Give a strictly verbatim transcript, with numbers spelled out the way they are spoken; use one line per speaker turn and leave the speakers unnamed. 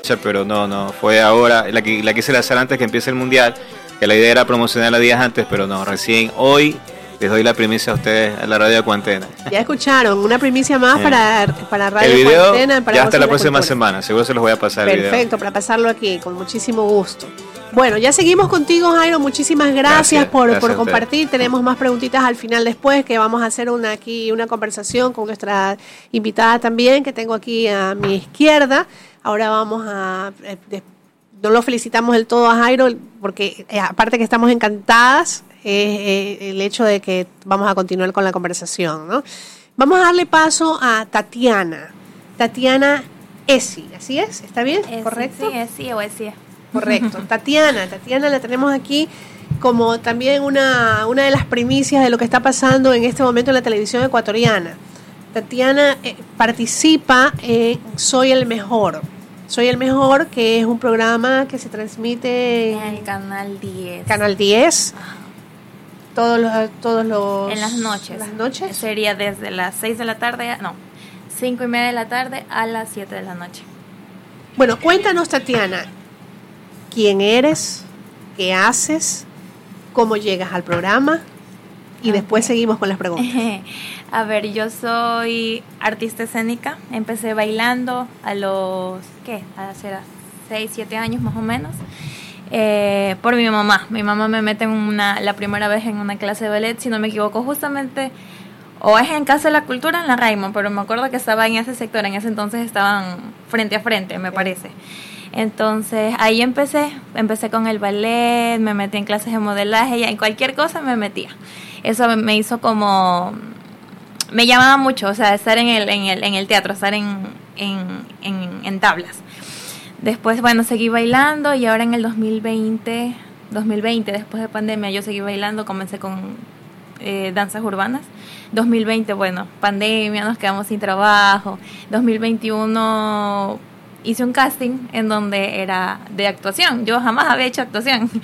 fecha, pero no, no, fue ahora, la, que, la quise lanzar antes que empiece el Mundial, que la idea era promocionarla días antes, pero no, recién hoy les doy la primicia a ustedes a la Radio Cuarentena.
Ya escucharon, una primicia más para, para Radio
el video,
Cuarentena. Para
ya hasta la, la próxima
cultura.
semana, seguro se los voy a pasar.
Perfecto,
el video.
para pasarlo aquí, con muchísimo gusto. Bueno, ya seguimos contigo, Jairo. Muchísimas gracias,
gracias
por,
gracias
por compartir. Tenemos más preguntitas al final después, que vamos a hacer una aquí una conversación con nuestra invitada también, que tengo aquí a mi izquierda. Ahora vamos a... Eh, de, no lo felicitamos del todo a Jairo, porque eh, aparte que estamos encantadas, eh, eh, el hecho de que vamos a continuar con la conversación, ¿no? Vamos a darle paso a Tatiana. Tatiana Esi, ¿así es? ¿Está bien?
Esi,
¿Correcto?
Sí, Esi o Esi.
Correcto. Tatiana, Tatiana la tenemos aquí como también una, una de las primicias de lo que está pasando en este momento en la televisión ecuatoriana. Tatiana eh, participa en Soy el Mejor. Soy el Mejor, que es un programa que se transmite
en el Canal diez.
Canal diez. Ajá. Todos los, todos los...
En las noches.
¿Las noches?
Sería desde las seis de la tarde, no, cinco y media de la tarde a las siete de la noche.
Bueno, cuéntanos, Tatiana, quién eres, qué haces, cómo llegas al programa y okay. Después seguimos con las preguntas.
A ver, yo soy artista escénica, empecé bailando a los, ¿qué? A seis, siete años más o menos, eh, por mi mamá. Mi mamá me mete en una, la primera vez en una clase de ballet, si no me equivoco, justamente, o es en Casa de la Cultura, en la Raymond, pero me acuerdo que estaba en ese sector, en ese entonces estaban frente a frente, me parece. Entonces ahí empecé, empecé con el ballet, me metí en clases de modelaje, y en cualquier cosa me metía. Eso me hizo como... Me llamaba mucho, o sea, estar en el, en el, en el teatro, estar en, en, en, en tablas. Después, bueno, seguí bailando y ahora en el dos mil veinte, después de pandemia, yo seguí bailando, comencé con eh, danzas urbanas. dos mil veinte, bueno, pandemia, nos quedamos sin trabajo. dos mil veintiuno hice un casting en donde era de actuación. Yo jamás había hecho actuación.